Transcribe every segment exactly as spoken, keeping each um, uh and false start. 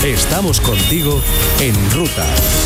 Estamos contigo en ruta.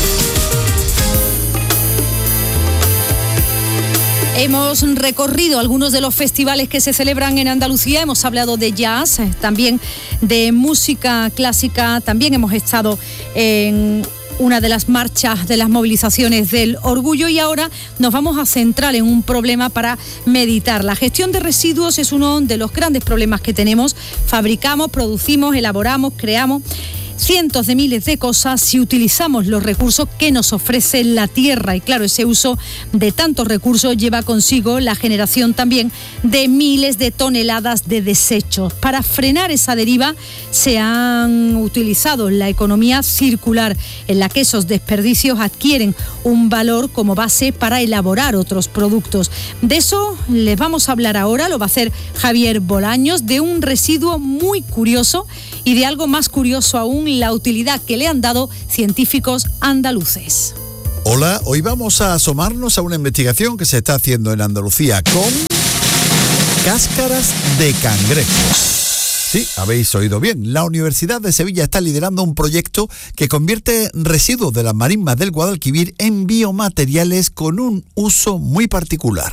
Hemos recorrido algunos de los festivales que se celebran en Andalucía, hemos hablado de jazz, también de música clásica, también hemos estado en una de las marchas de las movilizaciones del orgullo y ahora nos vamos a centrar en un problema para meditar. La gestión de residuos es uno de los grandes problemas que tenemos. Fabricamos, producimos, elaboramos, creamos cientos de miles de cosas si utilizamos los recursos que nos ofrece la tierra y claro, ese uso de tantos recursos lleva consigo la generación también de miles de toneladas de desechos. Para frenar esa deriva se han utilizado la economía circular en la que esos desperdicios adquieren un valor como base para elaborar otros productos. De eso les vamos a hablar ahora, lo va a hacer Javier Bolaños, de un residuo muy curioso y de algo más curioso aún, la utilidad que le han dado científicos andaluces. Hola, hoy vamos a asomarnos a una investigación que se está haciendo en Andalucía con cáscaras de cangrejo. Sí, habéis oído bien. La Universidad de Sevilla está liderando un proyecto que convierte residuos de las marismas del Guadalquivir en biomateriales con un uso muy particular.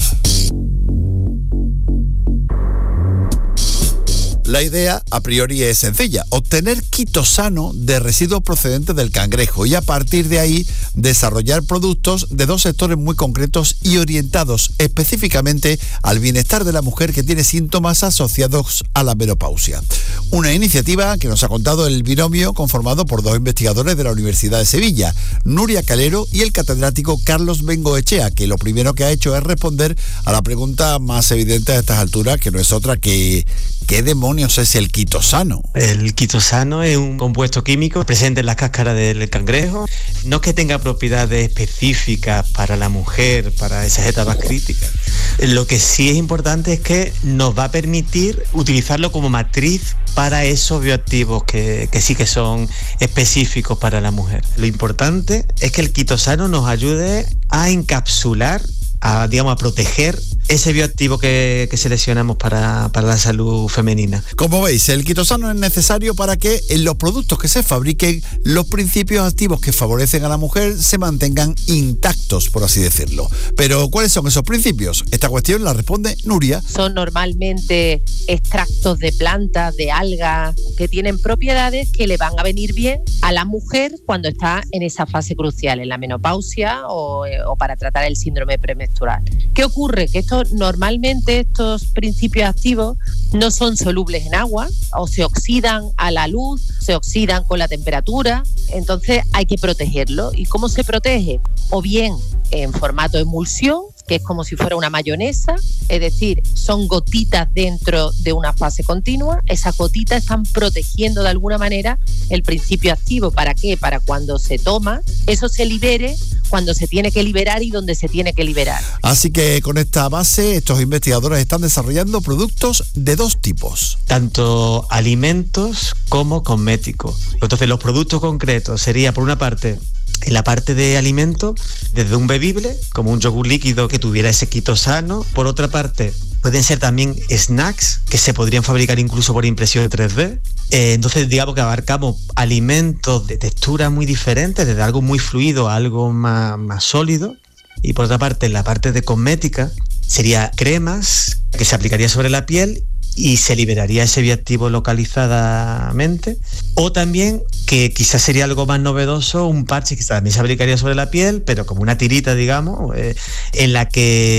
La idea, a priori, es sencilla: obtener quitosano de residuos procedentes del cangrejo y a partir de ahí desarrollar productos de dos sectores muy concretos y orientados específicamente al bienestar de la mujer que tiene síntomas asociados a la menopausia. Una iniciativa que nos ha contado el binomio conformado por dos investigadores de la Universidad de Sevilla, Nuria Calero y el catedrático Carlos Bengoechea, que lo primero que ha hecho es responder a la pregunta más evidente a estas alturas, que no es otra que ¿qué demonios es el quitosano? El quitosano es un compuesto químico presente en las cáscaras del cangrejo. No es que tenga propiedades específicas para la mujer, para esas etapas críticas. Lo que sí es importante es que nos va a permitir utilizarlo como matriz para esos bioactivos que, que sí que son específicos para la mujer. Lo importante es que el quitosano nos ayude a encapsular, a, digamos, a proteger ese bioactivo que, que seleccionamos para, para la salud femenina. Como veis, el quitosano es necesario para que en los productos que se fabriquen los principios activos que favorecen a la mujer se mantengan intactos, por así decirlo. Pero, ¿cuáles son esos principios? Esta cuestión la responde Nuria. Son normalmente extractos de plantas, de algas, que tienen propiedades que le van a venir bien a la mujer cuando está en esa fase crucial, en la menopausia o, o para tratar el síndrome premenstrual. ¿Qué ocurre? Que esto normalmente estos principios activos no son solubles en agua o se oxidan a la luz, se oxidan con la temperatura, entonces hay que protegerlo. ¿Y cómo se protege? O bien en formato emulsión, que es como si fuera una mayonesa, es decir, son gotitas dentro de una fase continua. Esas gotitas están protegiendo de alguna manera el principio activo. ¿Para qué? Para cuando se toma, eso se libere cuando se tiene que liberar y donde se tiene que liberar. Así que con esta base, estos investigadores están desarrollando productos de dos tipos. Tanto alimentos como cosméticos. Entonces, los productos concretos sería, por una parte, en la parte de alimentos, desde un bebible, como un yogur líquido que tuviera ese quitosano. Por otra parte, pueden ser también snacks que se podrían fabricar incluso por impresión tres D. Eh, entonces, digamos que abarcamos alimentos de textura muy diferentes, desde algo muy fluido a algo más, más sólido. Y por otra parte, en la parte de cosmética, sería cremas que se aplicaría sobre la piel y se liberaría ese bioactivo localizadamente. O también, que quizás sería algo más novedoso, un parche que también se aplicaría sobre la piel, pero como una tirita, digamos, eh, en la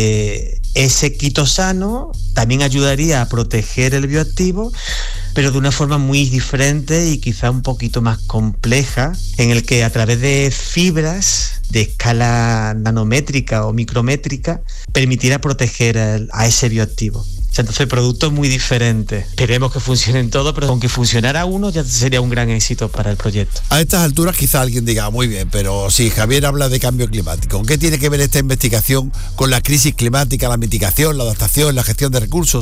que ese quitosano también ayudaría a proteger el bioactivo, pero de una forma muy diferente y quizá un poquito más compleja, en el que a través de fibras de escala nanométrica o micrométrica permitiera proteger a, a ese bioactivo. O sea, entonces, productos muy diferentes. Esperemos que funcionen todos, pero aunque funcionara uno, ya sería un gran éxito para el proyecto. A estas alturas quizá alguien diga, muy bien, pero si Javier habla de cambio climático, ¿qué tiene que ver esta investigación con la crisis climática, la mitigación, la adaptación, la gestión de recursos?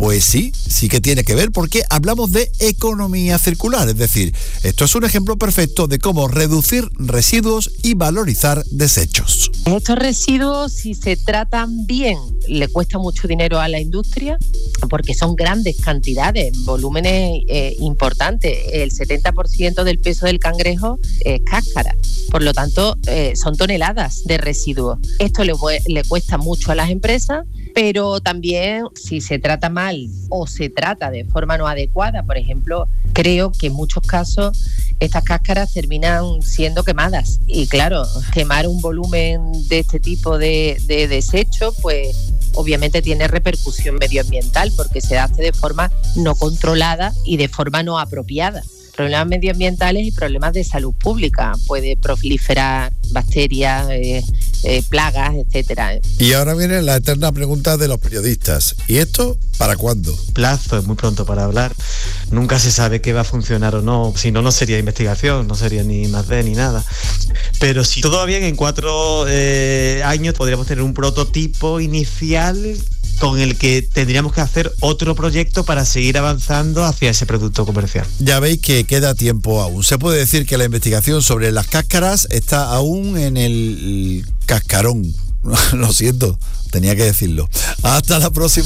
Pues sí, sí que tiene que ver porque hablamos de economía circular, es decir, esto es un ejemplo perfecto de cómo reducir residuos y valorizar desechos. Estos residuos, si se tratan bien, le cuesta mucho dinero a la industria porque son grandes cantidades, volúmenes eh, importantes. El setenta por ciento del peso del cangrejo es cáscara, por lo tanto eh, son toneladas de residuos. Esto le, le cuesta mucho a las empresas, pero también si se trata mal o se trata de forma no adecuada, por ejemplo, creo que en muchos casos estas cáscaras terminan siendo quemadas y claro, quemar un volumen de este tipo de, de desecho, pues obviamente tiene repercusión medioambiental porque se hace de forma no controlada y de forma no apropiada. Problemas medioambientales y problemas de salud pública. Puede proliferar bacterias, eh, eh, plagas, etcétera. Y ahora viene la eterna pregunta de los periodistas. ¿Y esto para cuándo? Plazo es muy pronto para hablar. Nunca se sabe qué va a funcionar o no. Si no, no sería investigación, no sería ni más de ni nada. Pero si todo va bien, en cuatro eh, años podríamos tener un prototipo inicial con el que tendríamos que hacer otro proyecto para seguir avanzando hacia ese producto comercial. Ya veis que queda tiempo aún. Se puede decir que la investigación sobre las cáscaras está aún en el cascarón. Lo siento, tenía que decirlo. Hasta la próxima.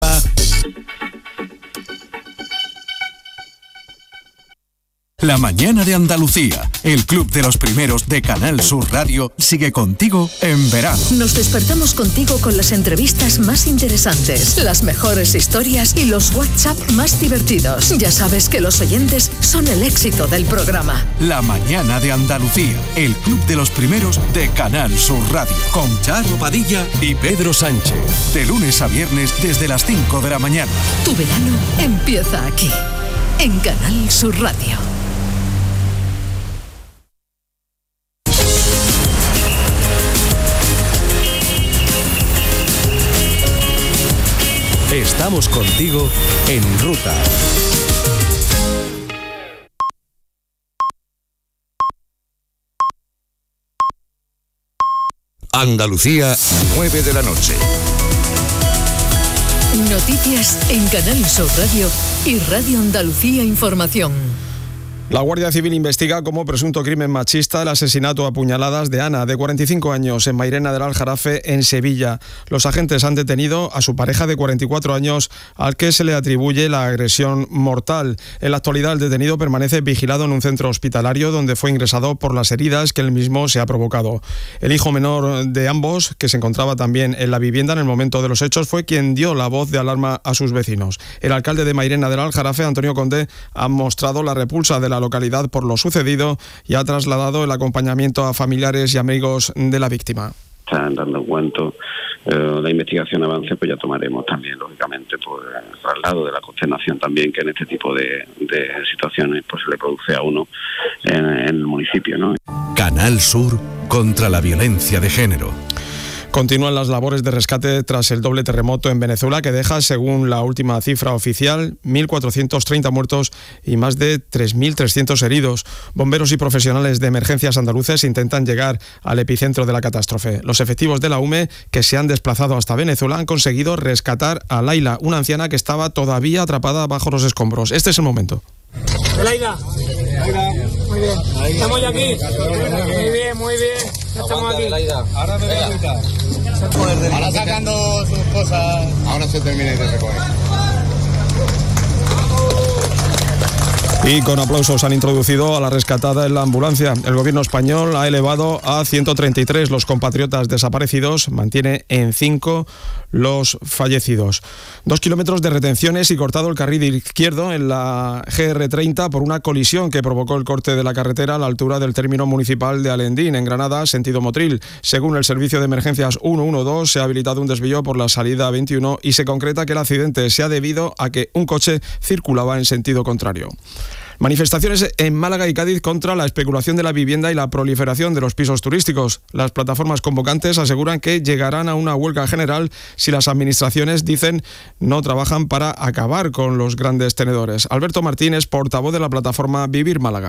La mañana de Andalucía, el club de los primeros de Canal Sur Radio, sigue contigo en verano. Nos despertamos contigo con las entrevistas más interesantes, las mejores historias y los WhatsApp más divertidos. Ya sabes que los oyentes son el éxito del programa. La mañana de Andalucía, el club de los primeros de Canal Sur Radio, con Charo Padilla y Pedro Sánchez. De lunes a viernes desde las cinco de la mañana. Tu verano empieza aquí, en Canal Sur Radio. Estamos contigo en ruta. Andalucía, nueve de la noche. Noticias en Canal Sur Radio y Radio Andalucía Información. La Guardia Civil investiga como presunto crimen machista el asesinato a puñaladas de Ana, de cuarenta y cinco años, en Mairena del Aljarafe, en Sevilla. Los agentes han detenido a su pareja de cuarenta y cuatro años, al que se le atribuye la agresión mortal. En la actualidad, el detenido permanece vigilado en un centro hospitalario donde fue ingresado por las heridas que él mismo se ha provocado. El hijo menor de ambos, que se encontraba también en la vivienda en el momento de los hechos, fue quien dio la voz de alarma a sus vecinos. El alcalde de Mairena del Aljarafe, Antonio Conde, ha mostrado la repulsa de la localidad por lo sucedido y ha trasladado el acompañamiento a familiares y amigos de la víctima. Están dando cuenta, eh, la investigación avance, pues ya tomaremos también, lógicamente, pues el traslado de la consternación también que en este tipo de, de situaciones pues se le produce a uno en, en el municipio, ¿no? Canal Sur contra la violencia de género. Continúan las labores de rescate tras el doble terremoto en Venezuela que deja, según la última cifra oficial, mil cuatrocientos treinta muertos y más de tres mil trescientos heridos. Bomberos y profesionales de emergencias andaluces intentan llegar al epicentro de la catástrofe. Los efectivos de la U M E, que se han desplazado hasta Venezuela, han conseguido rescatar a Laila, una anciana que estaba todavía atrapada bajo los escombros. Este es el momento. Laila, Laila, muy bien. Estamos ya aquí. Muy bien, muy bien. Ya estamos aquí. Ahora me voy a quitar. Ahora sacando sus cosas. Ahora se termina de recoger. Y con aplausos han introducido a la rescatada en la ambulancia. El gobierno español ha elevado a ciento treinta y tres los compatriotas desaparecidos, mantiene en cinco los fallecidos. Dos kilómetros de retenciones y cortado el carril izquierdo en la G R treinta por una colisión que provocó el corte de la carretera a la altura del término municipal de Alendín, en Granada, sentido Motril. Según el servicio de emergencias ciento doce, se ha habilitado un desvío por la salida veintiuno y se concreta que el accidente se ha debido a que un coche circulaba en sentido contrario. Manifestaciones en Málaga y Cádiz contra la especulación de la vivienda y la proliferación de los pisos turísticos. Las plataformas convocantes aseguran que llegarán a una huelga general si las administraciones, dicen, no trabajan para acabar con los grandes tenedores. Alberto Martínez, portavoz de la plataforma Vivir Málaga.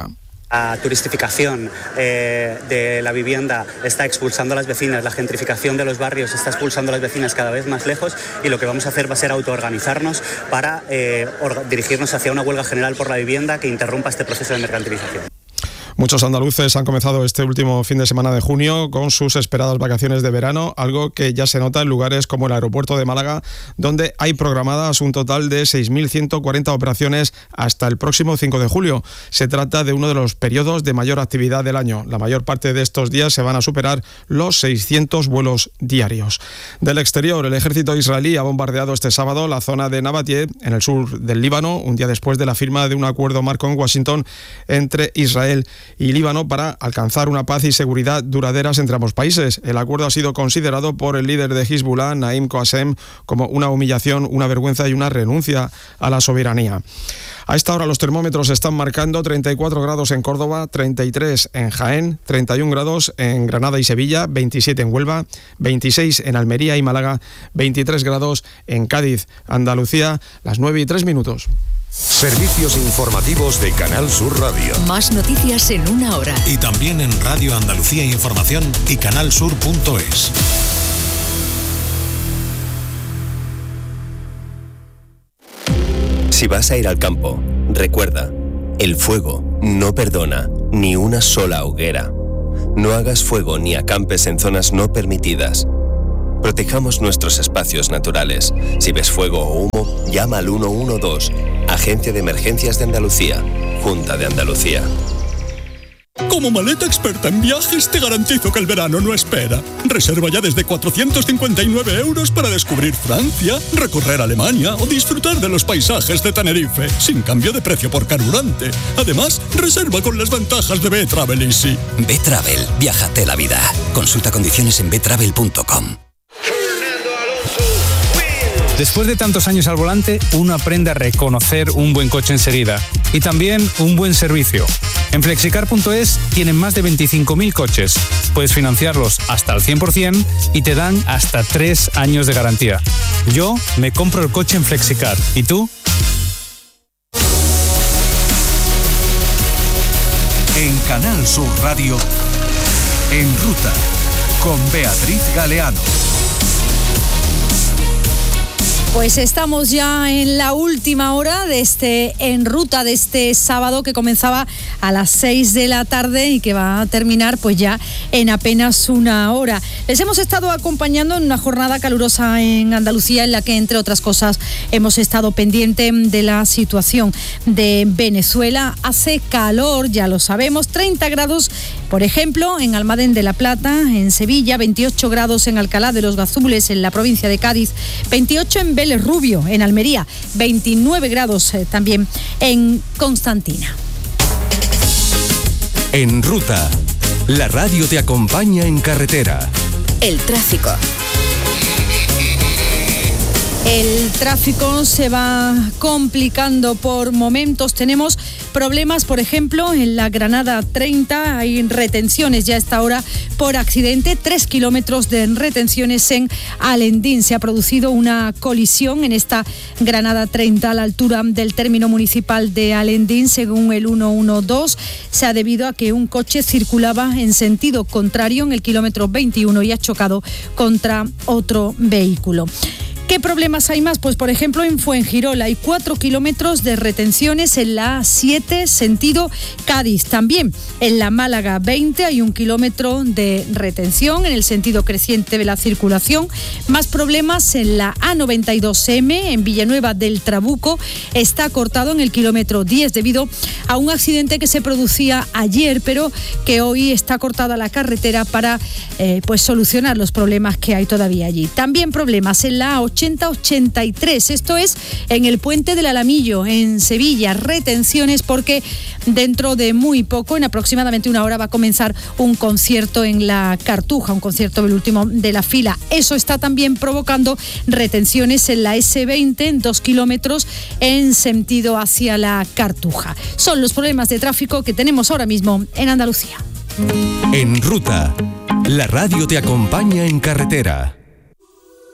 La turistificación eh, de la vivienda está expulsando a las vecinas, la gentrificación de los barrios está expulsando a las vecinas cada vez más lejos, y lo que vamos a hacer va a ser autoorganizarnos para eh, or- dirigirnos hacia una huelga general por la vivienda que interrumpa este proceso de mercantilización. Muchos andaluces han comenzado este último fin de semana de junio con sus esperadas vacaciones de verano, algo que ya se nota en lugares como el aeropuerto de Málaga, donde hay programadas un total de seis mil ciento cuarenta operaciones hasta el próximo cinco de julio. Se trata de uno de los periodos de mayor actividad del año. La mayor parte de estos días se van a superar los seiscientos vuelos diarios. Del exterior, el ejército israelí ha bombardeado este sábado la zona de Nabatie, en el sur del Líbano, un día después de la firma de un acuerdo marco en Washington entre Israel y Líbano para alcanzar una paz y seguridad duraderas entre ambos países. El acuerdo ha sido considerado por el líder de Hezbollah, Naim Qassem, como una humillación, una vergüenza y una renuncia a la soberanía. A esta hora los termómetros están marcando treinta y cuatro grados en Córdoba, treinta y tres en Jaén, treinta y un grados en Granada y Sevilla, veintisiete en Huelva, veintiséis en Almería y Málaga, veintitrés grados en Cádiz, Andalucía, las nueve y tres minutos. Servicios informativos de Canal Sur Radio. Más noticias en una hora. Y también en Radio Andalucía Información y canalsur punto es. Si vas a ir al campo, recuerda, el fuego no perdona ni una sola hoguera. No hagas fuego ni acampes en zonas no permitidas. Protejamos nuestros espacios naturales. Si ves fuego o humo, llama al uno uno dos, Agencia de Emergencias de Andalucía, Junta de Andalucía. Como maleta experta en viajes, te garantizo que el verano no espera. Reserva ya desde cuatrocientos cincuenta y nueve euros para descubrir Francia, recorrer Alemania o disfrutar de los paisajes de Tenerife, sin cambio de precio por carburante. Además, reserva con las ventajas de B-Travel Easy. B-Travel, viájate la vida. Consulta condiciones en b travel punto com. Después de tantos años al volante, uno aprende a reconocer un buen coche enseguida y también un buen servicio. En flexicar punto es tienen más de veinticinco mil coches. Puedes financiarlos hasta el cien por ciento y te dan hasta tres años de garantía. Yo me compro el coche en Flexicar. ¿Y tú? En Canal Sur Radio, En Ruta, con Beatriz Galeano. Pues estamos ya en la última hora de este En Ruta de este sábado, que comenzaba a las seis de la tarde y que va a terminar pues ya en apenas una hora. Les hemos estado acompañando en una jornada calurosa en Andalucía, en la que, entre otras cosas, hemos estado pendiente de la situación de Venezuela. Hace calor, ya lo sabemos, treinta grados, por ejemplo, en Almadén de la Plata, en Sevilla, veintiocho grados en Alcalá de los Gazules, en la provincia de Cádiz, veintiocho en Vélez Rubio, en Almería, veintinueve grados eh, también en Constantina. En Ruta, la radio te acompaña en carretera. El tráfico. El tráfico se va complicando por momentos. Tenemos problemas, por ejemplo, en la Granada treinta. Hay retenciones ya a esta hora por accidente. Tres kilómetros de retenciones en Alendín. Se ha producido una colisión en esta Granada treinta a la altura del término municipal de Alendín, según el ciento doce. Se ha debido a que un coche circulaba en sentido contrario en el kilómetro veintiuno y ha chocado contra otro vehículo. ¿Qué problemas hay más? Pues, por ejemplo, en Fuengirola hay cuatro kilómetros de retenciones en la A siete, sentido Cádiz. También en la Málaga veinte hay un kilómetro de retención en el sentido creciente de la circulación. Más problemas en la A noventa y dos eme, en Villanueva del Trabuco. Está cortado en el kilómetro diez debido a un accidente que se producía ayer, pero que hoy está cortada la carretera para eh, pues solucionar los problemas que hay todavía allí. También problemas en la A ochenta ochenta y tres, esto es en el puente del Alamillo, en Sevilla, retenciones porque dentro de muy poco, en aproximadamente una hora, va a comenzar un concierto en la Cartuja, un concierto del último de la fila. Eso está también provocando retenciones en la ese veinte, en dos kilómetros en sentido hacia la Cartuja. Son los problemas de tráfico que tenemos ahora mismo en Andalucía. En Ruta, la radio te acompaña en carretera.